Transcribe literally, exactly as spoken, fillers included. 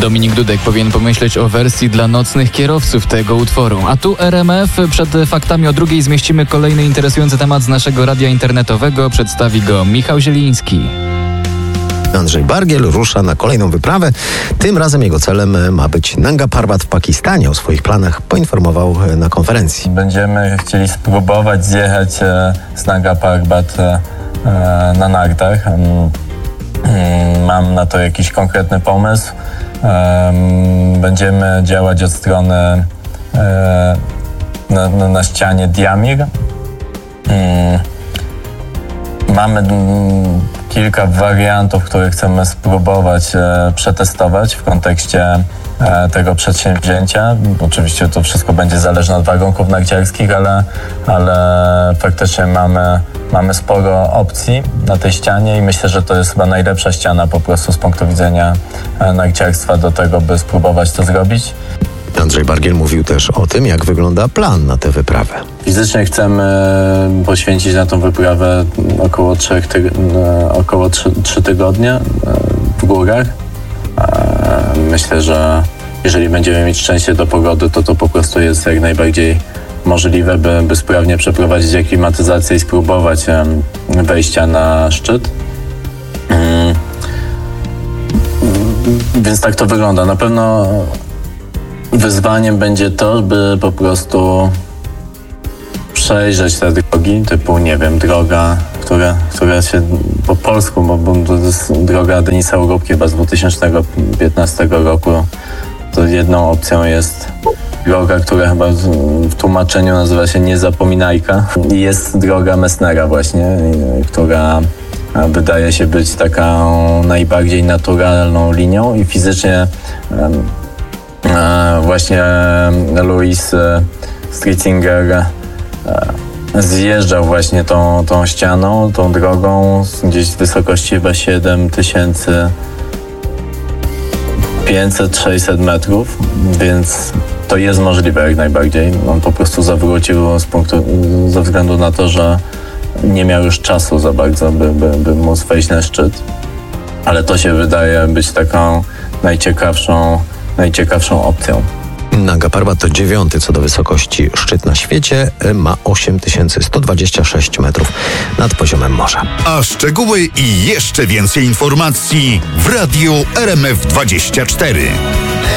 Dominik Dudek powinien pomyśleć o wersji dla nocnych kierowców tego utworu. A tu R M F. Przed faktami o drugiej zmieścimy kolejny interesujący temat z naszego radia internetowego. Przedstawi go Michał Zieliński. Andrzej Bargiel rusza na kolejną wyprawę. Tym razem jego celem ma być Nanga Parbat w Pakistanie. O swoich planach poinformował na konferencji. Będziemy chcieli spróbować zjechać z Nanga Parbat na nartach. Mam na to jakiś konkretny pomysł. Będziemy działać od strony na, na, na ścianie Diamir. Mamy kilka wariantów, które chcemy spróbować e, przetestować w kontekście e, tego przedsięwzięcia. Oczywiście to wszystko będzie zależne od warunków narciarskich, ale, ale faktycznie mamy, mamy sporo opcji na tej ścianie i myślę, że to jest chyba najlepsza ściana po prostu z punktu widzenia e, narciarstwa do tego, by spróbować to zrobić. Andrzej Bargiel mówił też o tym, jak wygląda plan na tę wyprawę. Fizycznie chcemy poświęcić na tą wyprawę około trzech tyg- około trzy tygodnie w górach. Myślę, że jeżeli będziemy mieć szczęście do pogody, to to po prostu jest jak najbardziej możliwe, by, by sprawnie przeprowadzić aklimatyzację i spróbować wejścia na szczyt. Więc tak to wygląda. Na pewno wyzwaniem będzie to, by po prostu przejrzeć te drogi, typu, nie wiem, droga, która, która się po polsku, bo, bo to jest droga Denisa Urubki chyba z dwa tysiące piętnastego roku. To jedną opcją jest droga, która chyba w tłumaczeniu nazywa się Niezapominajka. I jest droga Messnera właśnie, która wydaje się być taką najbardziej naturalną linią i fizycznie właśnie Louis Stritzinger zjeżdżał właśnie tą, tą ścianą, tą drogą gdzieś z wysokości chyba siedem tysięcy pięćset sześćset metrów, więc to jest możliwe jak najbardziej. On po prostu zawrócił z punktu, ze względu na to, że nie miał już czasu za bardzo, by, by, by móc wejść na szczyt. Ale to się wydaje być taką najciekawszą najciekawszą opcją. Nanga Parbat to dziewiąty co do wysokości szczyt na świecie. Ma osiem tysięcy sto dwadzieścia sześć metrów nad poziomem morza. A szczegóły i jeszcze więcej informacji w Radiu R M F dwadzieścia cztery.